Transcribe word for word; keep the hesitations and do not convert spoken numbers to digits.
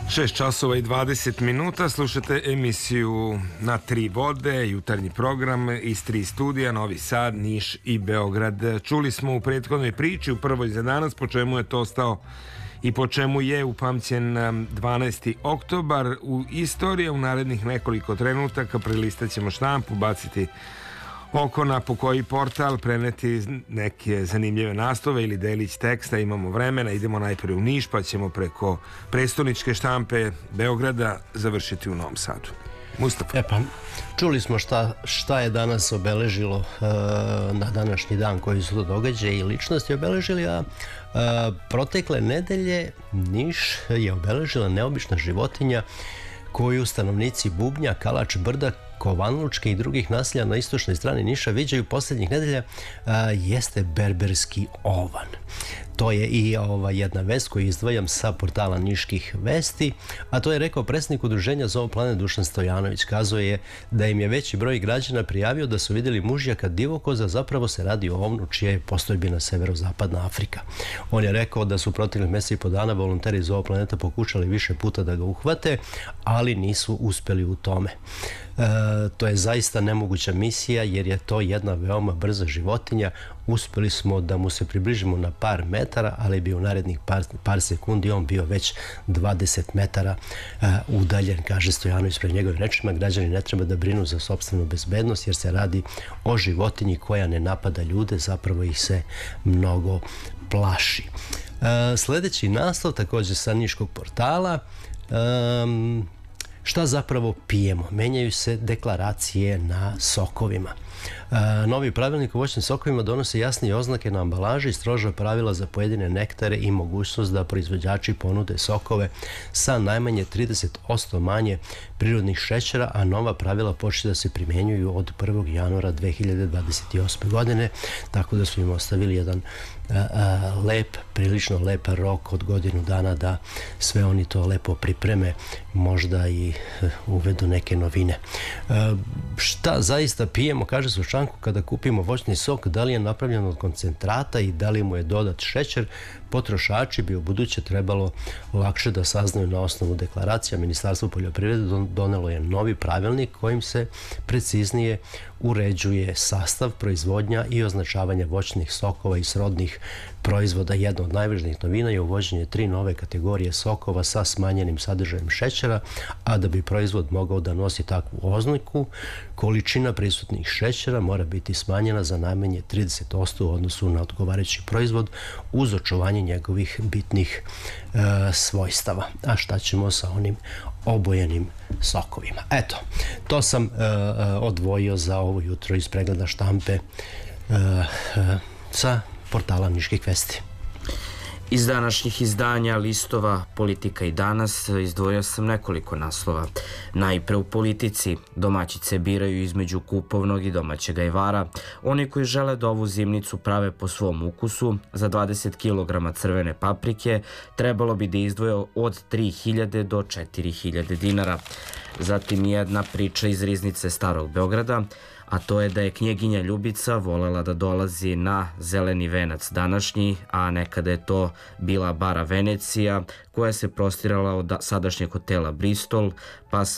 šest časova i dvadeset minuta, slušate emisiju Na tri vode, jutarnji program iz tri studija, Novi Sad, Niš i Beograd. Čuli smo u prethodnoj priči, u prvoj za danas, po čemu je to ostao i po čemu je upamćen dvanaesti oktobar u istoriji. U narednih nekoliko trenutaka prelistat ćemo štampu, baciti oko na po koji portal, preneti neke zanimljive naslove ili delić teksta. Imamo vremena, idemo najprije u Niš, pa ćemo preko prestoničke štampe Beograda završiti u Novom Sadu. Mustafa. E pa, čuli smo šta, šta je danas obeležilo uh, na današnji dan, koji su to događaje i ličnosti obeležili, a uh, protekle nedelje Niš je obeležila neobična životinja koju stanovnici Bubnja, Kalač Brda, Kovanlučke i drugih naselja na istočnoj strani Niša viđaju posljednjih nedelja, a, jeste berberski ovan. To je i ova jedna vest koju izdvajam sa portala Niških vesti, a to je rekao predsjednik udruženja Zooplanet Dušan Stojanović. Kazao je da im je veći broj građana prijavio da su vidjeli mužjaka divokoza, zapravo se radi o ovnu čija je postojbina severozapadna Afrika. On je rekao da su proteklih mjesec i po dana volonteri Zooplaneta pokušali više puta da ga uhvate, ali nisu uspjeli u tome. E, to je zaista nemoguća misija, jer je to jedna veoma brza životinja. Uspjeli smo da mu se približimo na par metara, ali bi u narednih par, par sekundi on bio već dvadeset metara uh, udaljen, kaže Stojanović. Pred njegovim rečima, građani ne treba da brinu za sopstvenu bezbednost, jer se radi o životinji koja ne napada ljude, zapravo ih se mnogo plaši. Uh, sljedeći naslov, također sa niškog portala, um, šta zapravo pijemo? Menjaju se deklaracije na sokovima. E, novi pravilnik o voćnim sokovima donose jasnije oznake na ambalaži i stroža pravila za pojedine nektare i mogućnost da proizvođači ponude sokove sa najmanje trideset posto manje prirodnih šećera, a nova pravila počne da se primjenjuju od prvog januara dve hiljade dvadeset osme. godine, tako da su im ostavili jedan a, a, lep, prilično lep rok od godinu dana da sve oni to lepo pripreme, možda i uh, uvedu neke novine. E, šta zaista pijemo, kaže se u članku, kada kupimo voćni sok, da li je napravljen od koncentrata i da li mu je dodat šećer? Potrošači bi u buduće trebalo lakše da saznaju na osnovu deklaracija. Ministarstvo poljoprivrede donelo je novi pravilnik kojim se preciznije uređuje sastav, proizvodnja i označavanje voćnih sokova i srodnih proizvoda. Jedna od najvažnijih novina je uvođenje tri nove kategorije sokova sa smanjenim sadržajem šećera, a da bi proizvod mogao da nosi takvu oznaku, količina prisutnih šećera mora biti smanjena za najmanje trideset posto u odnosu na odgovarajući proizvod uz očuvanje njegovih bitnih e, svojstava. A šta ćemo sa onim obojenim sokovima? Eto, to sam e, odvojio za ovo jutro iz pregleda štampe e, e, sa portala Niških vesti. Iz današnjih izdanja listova Politika i danas izdvojio sam nekoliko naslova. Najpre u Politici, domaćice biraju između kupovnog i domaćeg ajvara. Oni koji žele da ovu zimnicu prave po svom ukusu, za dvadeset kilograma crvene paprike trebalo bi da izdvoje od tri hiljade do četiri hiljade dinara. Zatim jedna priča iz riznice Starog Beograda, a to je da je knjeginja Ljubica volela da dolazi na zeleni venac današnji, a nekada je to bila bara Venecija, koja se prostirala od sadašnjeg hotela Bristol, pa